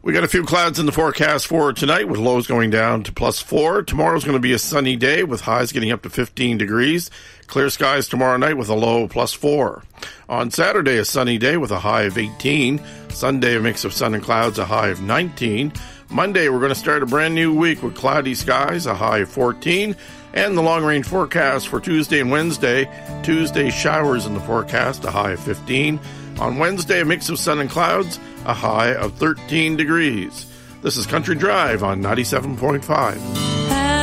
We got a few clouds in the forecast for tonight with lows going down to +4. Tomorrow's going to be a sunny day with highs getting up to 15 degrees. Clear skies tomorrow night with a low +4. On Saturday, a sunny day with a high of 18. Sunday, a mix of sun and clouds, a high of 19. Monday, we're going to start a brand new week with cloudy skies, a high of 14. And the long-range forecast for Tuesday and Wednesday. Tuesday, showers in the forecast, a high of 15. On Wednesday, a mix of sun and clouds, a high of 13 degrees. This is Country Drive on 97.5.